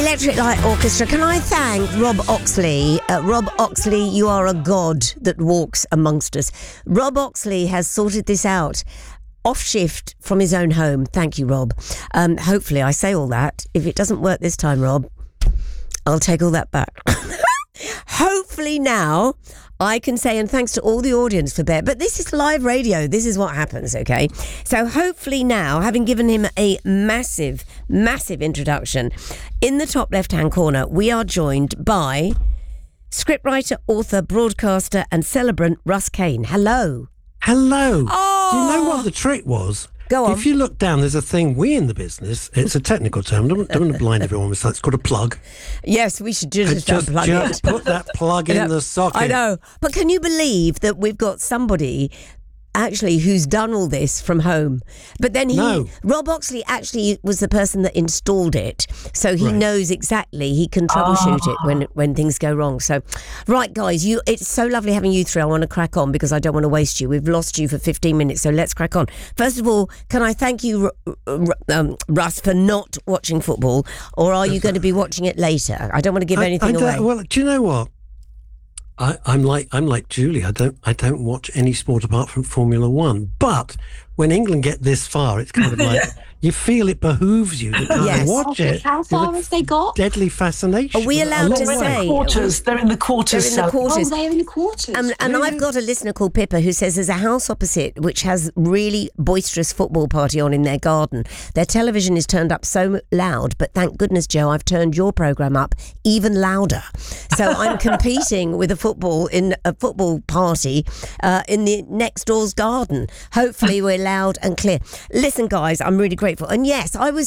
Electric Light Orchestra. Can I thank Rob Oxley? Rob Oxley, you are a god that walks amongst us. Rob Oxley has sorted this out off shift from his own home. Thank you, Rob. Hopefully, I say all that. If it doesn't work this time, Rob, I'll take all that back. Hopefully now I can say, and thanks to all the audience for bear, but this is live radio. This is what happens, okay? So hopefully now, having given him a massive, massive introduction, in the top left-hand corner, we are joined by scriptwriter, author, broadcaster and celebrant Russ Kane. Hello. Hello. Oh. Do you know what the trick was? Go on. If you look down, there's a thing, we in the business, it's a technical term, don't want to blind everyone with that, it's called a plug. Yes, we should just unplug just it. put that plug in the socket. I know. But can you believe that we've got somebody actually who's done all this from home? But then Rob Oxley actually was the person that installed it, so he knows exactly, he can troubleshoot it when things go wrong. So right, guys, it's so lovely having you three. I want to crack on because I don't want to waste you. We've lost you for 15 minutes, so let's crack on. First of all, can I thank you, Russ, for not watching football, or are you going to be watching it later? I don't want to give anything away. Well, do you know what? I'm like Julie. I don't watch any sport apart from Formula One. But when England get this far, it's kind of like you feel it behooves you to kind of watch it. How far have they got? Deadly fascination. Are we allowed to say? They're in the quarters. They're in the quarters. Oh, they're in the quarters. And I've got a listener called Pippa who says there's a house opposite which has really boisterous football party on in their garden. Their television is turned up so loud, but thank goodness, Joe, I've turned your programme up even louder. So I'm competing with a football party in the next door's garden. Hopefully we're loud and clear. Listen, guys, I'm really grateful. And yes, I